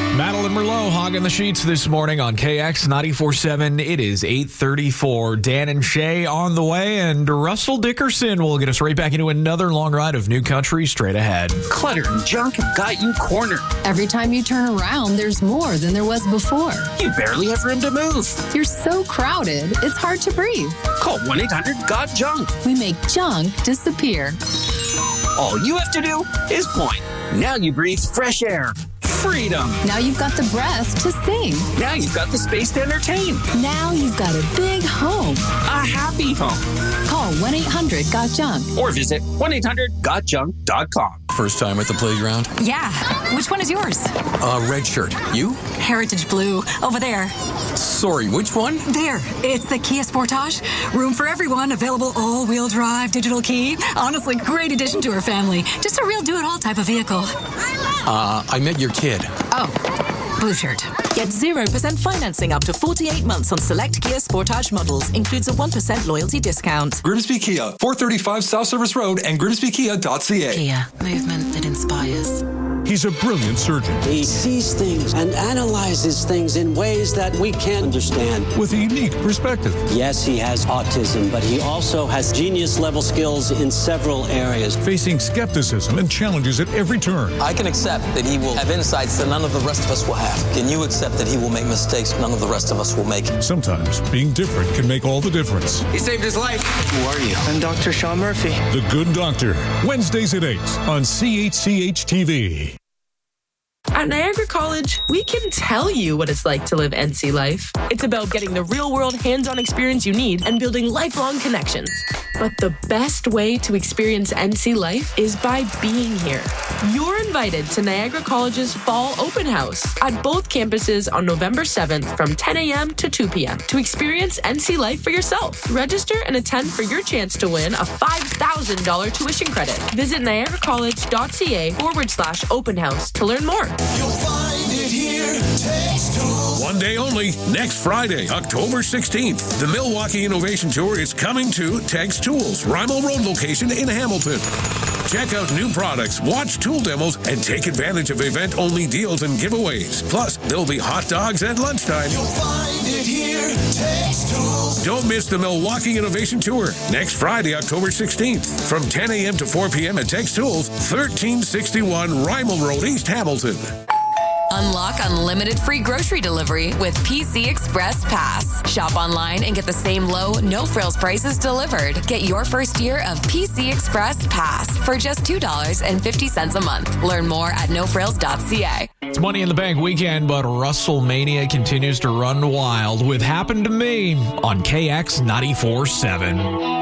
Madeline Merlot hogging the sheets this morning on KX 94.7. It is 8:34. Dan and Shay on the way, and Russell Dickerson will get us right back into another long ride of new country straight ahead. Clutter and junk have got you cornered. Every time you turn around, there's more than there was before. You barely have room to move. You're so crowded, it's hard to breathe. Call 1-800-GOT-JUNK. We make junk disappear. All you have to do is point. Now you breathe fresh air. Freedom. Now you've got the breath to sing. Now you've got the space to entertain. Now you've got a big home. A happy home. Call 1-800-GOT-JUNK. Or visit 1-800-GOTJUNK.com. First time at the playground? Yeah. Which one is yours? Red shirt. You? Heritage Blue. Over there. Sorry, which one? There. It's the Kia Sportage. Room for everyone. Available all-wheel drive, digital key. Honestly, great addition to our family. Just a real do-it-all type of vehicle. I met your kid. Oh. Blue shirt. Get 0% financing up to 48 months on select Kia Sportage models. Includes a 1% loyalty discount. Grimsby Kia, 435 South Service Road and grimsbykia.ca. Kia. Movement that inspires. He's a brilliant surgeon. He sees things and analyzes things in ways that we can't understand. With a unique perspective. Yes, he has autism, but he also has genius-level skills in several areas. Facing skepticism and challenges at every turn. I can accept that he will have insights that none of the rest of us will have. Can you accept that he will make mistakes none of the rest of us will make? Sometimes being different can make all the difference. He saved his life. Who are you? I'm Dr. Sean Murphy. The Good Doctor. Wednesdays at 8 on CHCH TV. At Niagara College, we can tell you what it's like to live NC life. It's about getting the real-world hands-on experience you need and building lifelong connections. But the best way to experience NC life is by being here. You're invited to Niagara College's Fall Open House at both campuses on November 7th from 10 a.m. to 2 p.m. to experience NC life for yourself. Register and attend for your chance to win a $5,000 tuition credit. Visit niagaracollege.ca/open house to learn more. You'll find it here. Text Tools. One day only, next Friday, October 16th. The Milwaukee Innovation Tour is coming to Text Tools, Rymal Road location in Hamilton. Check out new products, watch tool demos, and take advantage of event-only deals and giveaways. Plus, there'll be hot dogs at lunchtime. You'll find it here. Text Tools. Don't miss the Milwaukee Innovation Tour next Friday, October 16th from 10 a.m. to 4 p.m. at Text Tools, 1361 Rymal Road, East Hamilton. Unlock unlimited free grocery delivery with PC Express Pass. Shop online and get the same low, no-frills prices delivered. Get your first year of PC Express Pass for just $2.50 a month. Learn more at nofrills.ca. It's Money in the Bank weekend, but WrestleMania continues to run wild with Happen to Me on KX 94.7.